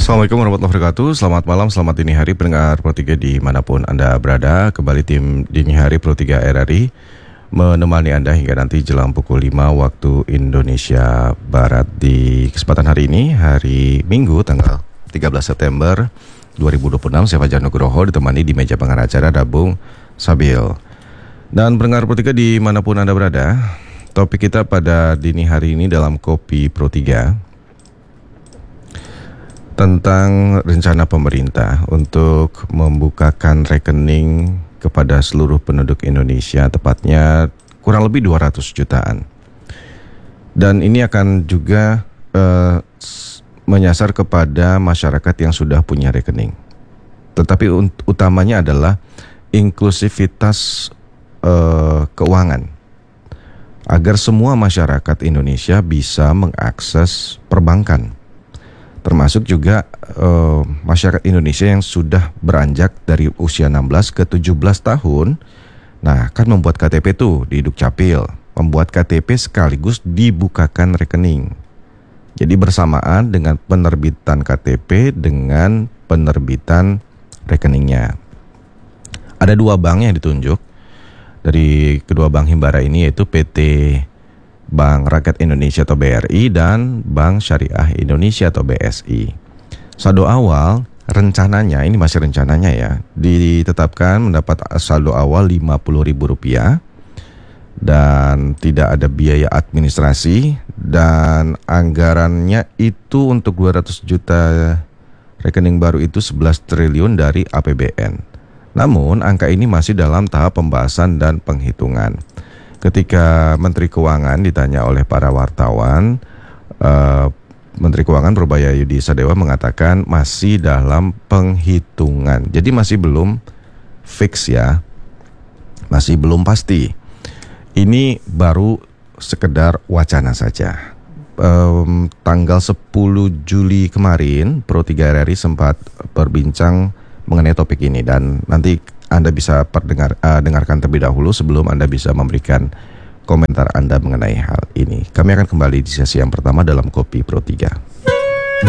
Assalamualaikum warahmatullahi wabarakatuh. Selamat malam, selamat dini hari pendengar Pro 3 dimanapun Anda berada. Kembali tim Dini Hari Pro 3 RRI menemani Anda hingga nanti jelang pukul 5 waktu Indonesia Barat. Di kesempatan hari ini, hari Minggu tanggal 13 September 2026, saya Fajar Nugroho ditemani di meja pengarah acara Dabung Sabil. Dan pendengar Pro 3 dimanapun Anda berada, topik kita pada dini hari ini dalam Kopi Pro 3 tentang rencana pemerintah untuk membukakan rekening kepada seluruh penduduk Indonesia, tepatnya kurang lebih 200 jutaan. Dan ini akan juga menyasar kepada masyarakat yang sudah punya rekening. Tetapi utamanya adalah inklusivitas keuangan, agar semua masyarakat Indonesia bisa mengakses perbankan. Termasuk juga masyarakat Indonesia yang sudah beranjak dari usia 16 ke 17 tahun. Nah, kan membuat KTP tuh di Dukcapil, membuat KTP sekaligus dibukakan rekening. Jadi bersamaan dengan penerbitan KTP dengan penerbitan rekeningnya. Ada dua bank yang ditunjuk dari kedua bank himbara ini, yaitu PT Bank Rakyat Indonesia atau BRI dan Bank Syariah Indonesia atau BSI. Saldo awal rencananya, ini masih rencananya ya, ditetapkan mendapat saldo awal Rp50.000 dan tidak ada biaya administrasi, dan anggarannya itu untuk 200 juta rekening baru itu 11 triliun dari APBN. Namun angka ini masih dalam tahap pembahasan dan penghitungan. Ketika Menteri Keuangan ditanya oleh para wartawan, Menteri Keuangan Purbaya Yudi Sadewa mengatakan masih dalam penghitungan. Jadi masih belum fix ya, masih belum pasti. Ini baru sekedar wacana saja. Tanggal 10 Juli kemarin, Pro 3 RRI sempat berbincang mengenai topik ini, dan nanti Anda bisa dengarkan terlebih dahulu sebelum Anda bisa memberikan komentar Anda mengenai hal ini. Kami akan kembali di sesi yang pertama dalam Kopi Pro 3.